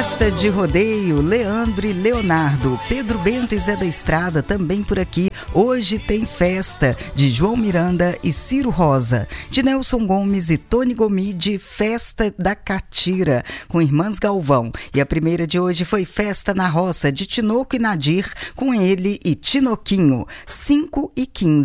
Festa de rodeio, Leandro e Leonardo, Pedro Bento e Zé da Estrada também por aqui. Hoje tem festa de João Miranda e Ciro Rosa, de Nelson Gomes e Tony Gomide, Festa da Catira, com Irmãs Galvão. E a primeira de hoje foi Festa na Roça, de Tinoco e Nadir, com ele e Tinoquinho, 5h15.